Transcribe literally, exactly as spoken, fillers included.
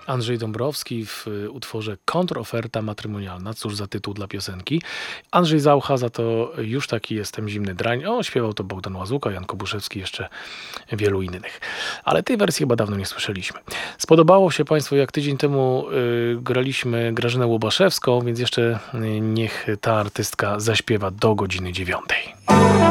Andrzej Dąbrowski w y, utworze Kontroferta matrymonialna. Cóż za tytuł dla piosenki. Andrzej Zaucha za to Już taki jestem zimny drań. O, śpiewał to Bogdan Łazuka, Jan Kobuszewski, jeszcze wielu innych. Ale tej wersji chyba dawno nie słyszeliśmy. Spodobało się Państwu, jak tydzień temu y, graliśmy Grażynę Łobaszewską, więc jeszcze y, niech ta artystka zaśpiewa do godziny dziewiątej.